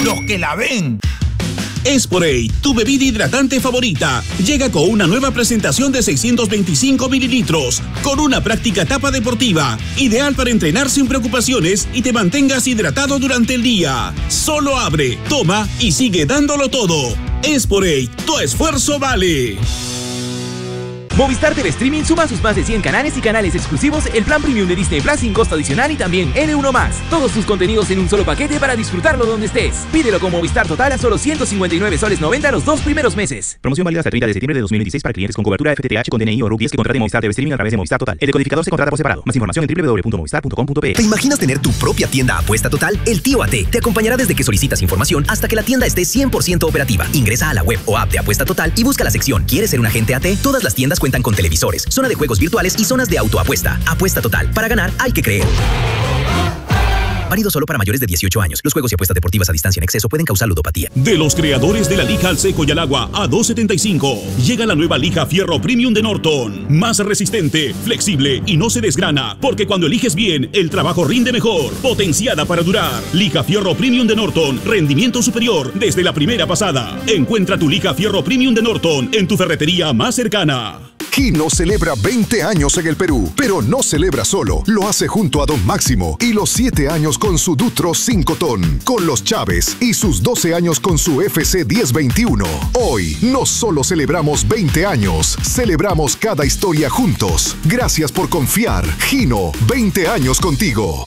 los que la ven. Esporade, tu bebida hidratante favorita, llega con una nueva presentación de 625 mililitros, con una práctica tapa deportiva, ideal para entrenar sin preocupaciones y te mantengas hidratado durante el día. Solo abre, toma y sigue dándolo todo. Esporade, tu esfuerzo vale. Movistar TV Streaming suma sus más de 100 canales y canales exclusivos, el plan premium de Disney Plus sin costo adicional y también N1+. Todos tus contenidos en un solo paquete para disfrutarlo donde estés. Pídelo con Movistar Total a solo 159 soles 90 los 2 primeros meses. Promoción válida hasta el 30 de septiembre de 2016 para clientes con cobertura FTTH con DNI o RUC 10 que contraten Movistar TV Streaming a través de Movistar Total. El decodificador se contrata por separado. Más información en www.movistar.com.pe. ¿Te imaginas tener tu propia tienda Apuesta Total? El tío AT te acompañará desde que solicitas información hasta que la tienda esté 100% operativa. Ingresa a la web o app de Apuesta Total y busca la sección ¿Quieres ser un agente AT? Todas las tiendas cuentan con televisores, zona de juegos virtuales y zonas de autoapuesta. Apuesta Total. Para ganar hay que creer. Válido solo para mayores de 18 años. Los juegos y apuestas deportivas a distancia en exceso pueden causar ludopatía. De los creadores de la lija al seco y al agua a $2.75, llega la nueva lija Fierro Premium de Norton. Más resistente, flexible y no se desgrana, porque cuando eliges bien, el trabajo rinde mejor. Potenciada para durar. Lija Fierro Premium de Norton. Rendimiento superior desde la primera pasada. Encuentra tu lija Fierro Premium de Norton en tu ferretería más cercana. Hino celebra 20 años en el Perú, pero no celebra solo. Lo hace junto a Don Máximo y los 7 años con su Dutro 5 ton, con los Chávez y sus 12 años con su FC 1021. Hoy no solo celebramos 20 años, celebramos cada historia juntos. Gracias por confiar. Hino, 20 años contigo.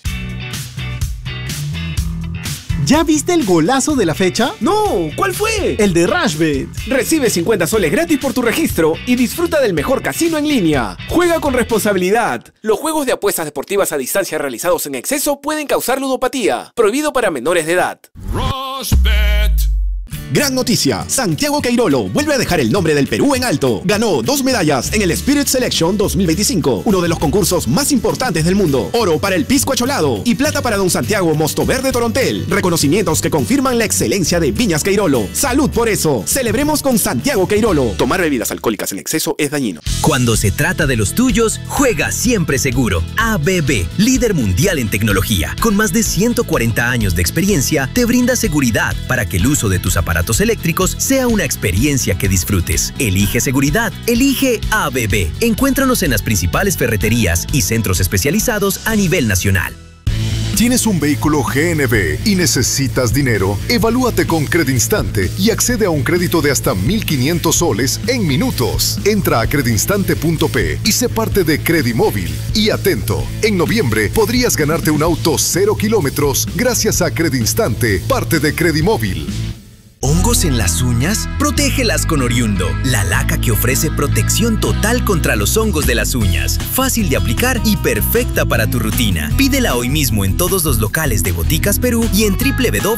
¿Ya viste el golazo de la fecha? ¡No! ¿Cuál fue? El de Rashbet. Recibe 50 soles gratis por tu registro y disfruta del mejor casino en línea. Juega con responsabilidad. Los juegos de apuestas deportivas a distancia realizados en exceso pueden causar ludopatía. Prohibido para menores de edad. Rashbet. Gran noticia, Santiago Queirolo vuelve a dejar el nombre del Perú en alto. Ganó 2 medallas en el Spirit Selection 2025, uno de los concursos más importantes del mundo. Oro para el Pisco Acholado y plata para Don Santiago Mosto Verde Torontel. Reconocimientos que confirman la excelencia de Viñas Queirolo. ¡Salud por eso! Celebremos con Santiago Queirolo. Tomar bebidas alcohólicas en exceso es dañino. Cuando se trata de los tuyos, juega siempre seguro. ABB, líder mundial en tecnología, con más de 140 años de experiencia, te brinda seguridad para que el uso de tus aparatos eléctricos sea una experiencia que disfrutes. Elige seguridad, elige ABB. Encuéntranos en las principales ferreterías y centros especializados a nivel nacional. ¿Tienes un vehículo GNV y necesitas dinero? Evalúate con Credinstante y accede a un crédito de hasta 1.500 soles en minutos. Entra a credinstante.p y sé parte de Credimóvil. Y atento, en noviembre podrías ganarte un auto 0 kilómetros gracias a Credinstante, parte de Credimóvil. ¿Hongos en las uñas? Protégelas con Oriundo, la laca que ofrece protección total contra los hongos de las uñas. Fácil de aplicar y perfecta para tu rutina. Pídela hoy mismo en todos los locales de Boticas Perú y en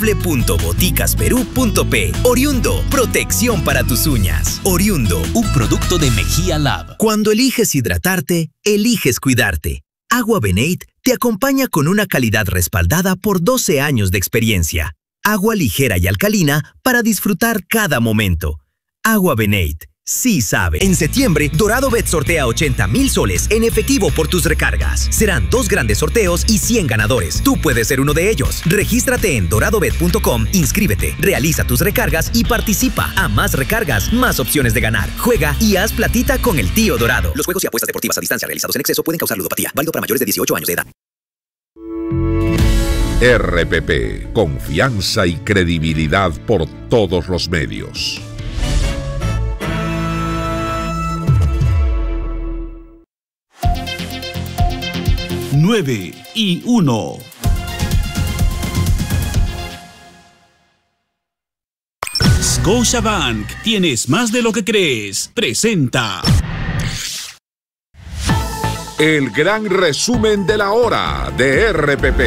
www.boticasperú.p. Oriundo, protección para tus uñas. Oriundo, un producto de Mejía Lab. Cuando eliges hidratarte, eliges cuidarte. Agua Beneit te acompaña con una calidad respaldada por 12 años de experiencia. Agua ligera y alcalina para disfrutar cada momento. Agua Beneit. Sí sabe. En septiembre, Dorado Bet sortea 80,000 soles en efectivo por tus recargas. Serán 2 grandes sorteos y 100 ganadores. Tú puedes ser uno de ellos. Regístrate en doradobet.com, inscríbete, realiza tus recargas y participa. A más recargas, más opciones de ganar. Juega y haz platita con el tío Dorado. Los juegos y apuestas deportivas a distancia realizados en exceso pueden causar ludopatía. Válido para mayores de 18 años de edad. RPP, confianza y credibilidad por todos los medios. Nueve y 1. Scotiabank, tienes más de lo que crees. Presenta el gran resumen de la hora de RPP.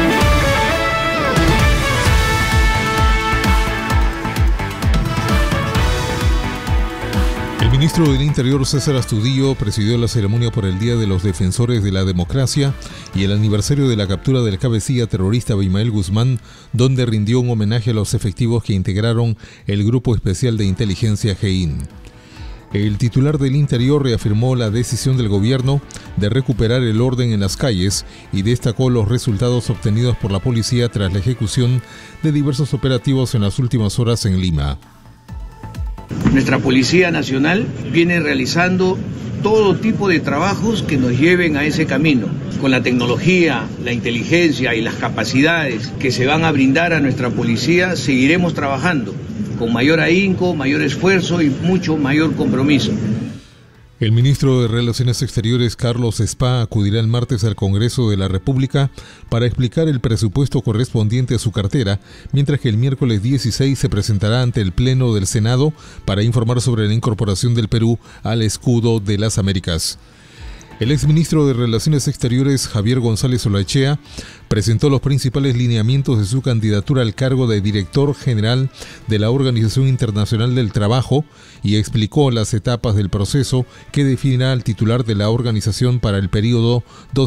El ministro del Interior, César Astudillo, presidió la ceremonia por el Día de los Defensores de la Democracia y el aniversario de la captura del cabecilla terrorista Abimael Guzmán, donde rindió un homenaje a los efectivos que integraron el Grupo Especial de Inteligencia GEIN. El titular del Interior reafirmó la decisión del gobierno de recuperar el orden en las calles y destacó los resultados obtenidos por la policía tras la ejecución de diversos operativos en las últimas horas en Lima. Nuestra Policía Nacional viene realizando todo tipo de trabajos que nos lleven a ese camino. Con la tecnología, la inteligencia y las capacidades que se van a brindar a nuestra policía, seguiremos trabajando con mayor ahínco, mayor esfuerzo y mucho mayor compromiso. El ministro de Relaciones Exteriores, Carlos Spa, acudirá el martes al Congreso de la República para explicar el presupuesto correspondiente a su cartera, mientras que el miércoles 16 se presentará ante el Pleno del Senado para informar sobre la incorporación del Perú al escudo de las Américas. El exministro de Relaciones Exteriores, Javier González Olaechea, presentó los principales lineamientos de su candidatura al cargo de director general de la Organización Internacional del Trabajo y explicó las etapas del proceso que definirá al titular de la organización para el periodo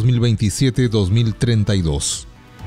2027-2032.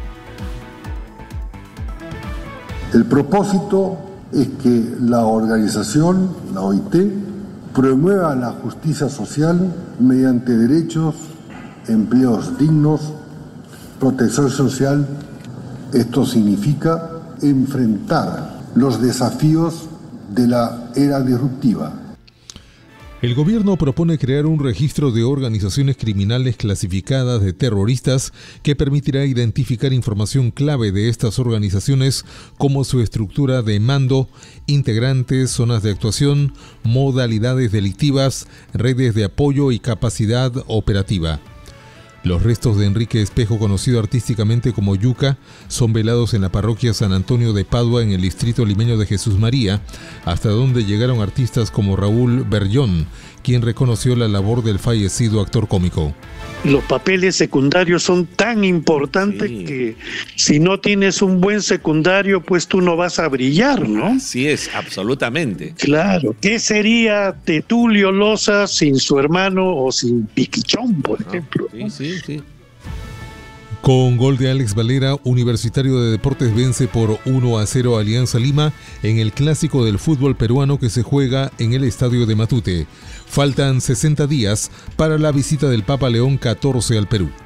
El propósito es que la organización, la OIT, promueva la justicia social mediante derechos, empleos dignos, protección social. Esto significa enfrentar los desafíos de la era disruptiva. El gobierno propone crear un registro de organizaciones criminales clasificadas de terroristas que permitirá identificar información clave de estas organizaciones como su estructura de mando, integrantes, zonas de actuación, modalidades delictivas, redes de apoyo y capacidad operativa. Los restos de Enrique Espejo, conocido artísticamente como Yuca, son velados en la parroquia San Antonio de Padua, en el distrito limeño de Jesús María, hasta donde llegaron artistas como Raúl Berllón, quien reconoció la labor del fallecido actor cómico. Los papeles secundarios son tan importantes que si no tienes un buen secundario, pues tú no vas a brillar, ¿no? Así es, absolutamente. Claro. ¿Qué sería de Tulio Loza sin su hermano o sin Piquichón, por ejemplo? Sí. Con gol de Alex Valera, Universitario de Deportes vence por 1-0 a Alianza Lima en el clásico del fútbol peruano que se juega en el estadio de Matute. Faltan 60 días para la visita del Papa León XIV al Perú.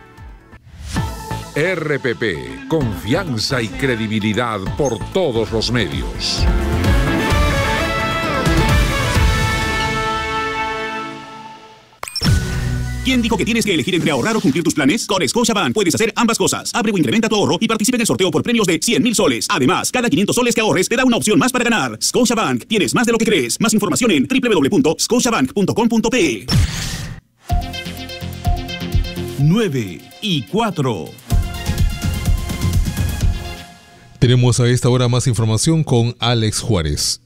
RPP, confianza y credibilidad por todos los medios. ¿Quién dijo que tienes que elegir entre ahorrar o cumplir tus planes? Con Scotiabank puedes hacer ambas cosas. Abre o incrementa tu ahorro y participa en el sorteo por premios de 100,000 soles. Además, cada 500 soles que ahorres te da una opción más para ganar. Scotiabank, tienes más de lo que crees. Más información en www.scotiabank.com.pe. 9:04. Tenemos a esta hora más información con Alex Juárez.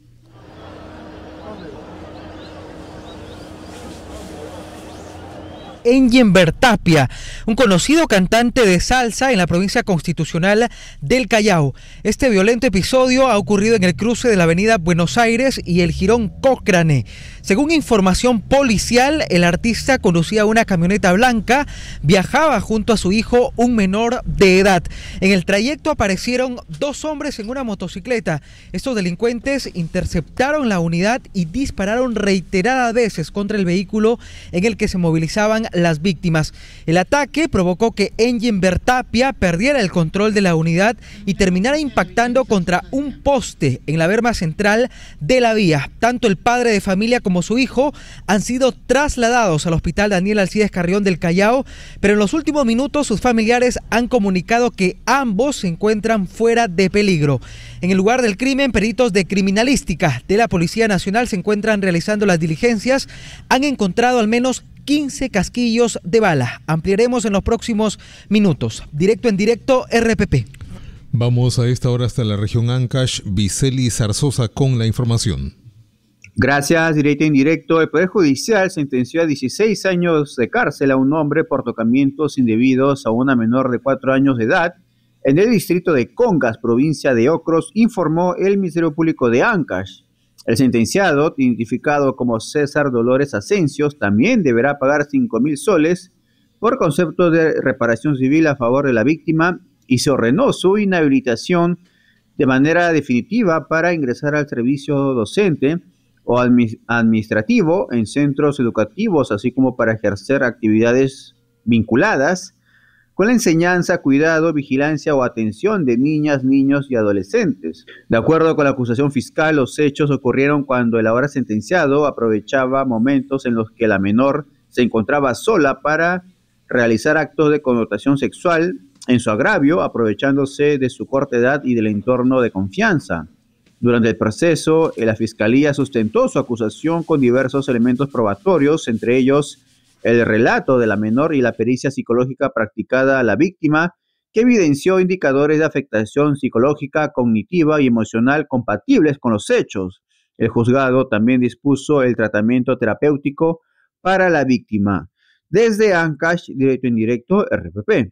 Engelbert Tapia, un conocido cantante de salsa en la provincia constitucional del Callao. Este violento episodio ha ocurrido en el cruce de la avenida Buenos Aires y el jirón Cochrane. Según información policial, el artista conducía una camioneta blanca, viajaba junto a su hijo, un menor de edad. En el trayecto aparecieron dos hombres en una motocicleta. Estos delincuentes interceptaron la unidad y dispararon reiteradas veces contra el vehículo en el que se movilizaban las víctimas. El ataque provocó que Engelbert Tapia perdiera el control de la unidad y terminara impactando contra un poste en la berma central de la vía. Tanto el padre de familia como su hijo han sido trasladados al hospital Daniel Alcides Carrión del Callao, pero en los últimos minutos sus familiares han comunicado que ambos se encuentran fuera de peligro. En el lugar del crimen, peritos de criminalística de la Policía Nacional se encuentran realizando las diligencias. Han encontrado al menos 15 casquillos de bala. Ampliaremos en los próximos minutos. Directo en directo, RPP. Vamos a esta hora hasta la región Ancash. Viceli Zarzosa con la información. Gracias, directo en directo. El Poder Judicial sentenció a 16 años de cárcel a un hombre por tocamientos indebidos a una menor de 4 años de edad en el distrito de Congas, provincia de Ocros, informó el Ministerio Público de Ancash. El sentenciado, identificado como César Dolores Asencios, también deberá pagar 5,000 soles por concepto de reparación civil a favor de la víctima y se ordenó su inhabilitación de manera definitiva para ingresar al servicio docente o administrativo en centros educativos, así como para ejercer actividades vinculadas con la enseñanza, cuidado, vigilancia o atención de niñas, niños y adolescentes. De acuerdo con la acusación fiscal, los hechos ocurrieron cuando el ahora sentenciado aprovechaba momentos en los que la menor se encontraba sola para realizar actos de connotación sexual en su agravio, aprovechándose de su corta edad y del entorno de confianza. Durante el proceso, la Fiscalía sustentó su acusación con diversos elementos probatorios, entre ellos el relato de la menor y la pericia psicológica practicada a la víctima, que evidenció indicadores de afectación psicológica, cognitiva y emocional compatibles con los hechos. El juzgado también dispuso el tratamiento terapéutico para la víctima. Desde Ancash, directo e indirecto, RPP.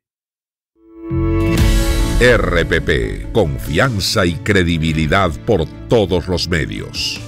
RPP, confianza y credibilidad por todos los medios.